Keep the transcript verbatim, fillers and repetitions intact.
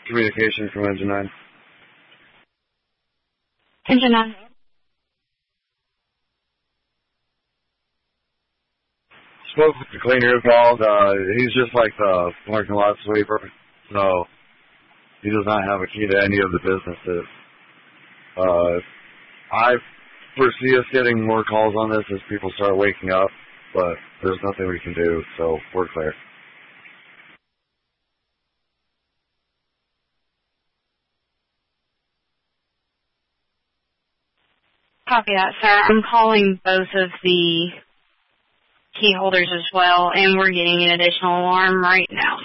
Communication from Engine nine. Engine nine. Spoke with the cleaner involved. Uh, he's just like the parking lot sweeper, so he does not have a key to any of the businesses. Uh, I foresee us getting more calls on this as people start waking up, but there's nothing we can do, so we're clear. Copy that, sir. I'm calling both of the key holders as well, and we're getting an additional alarm right now,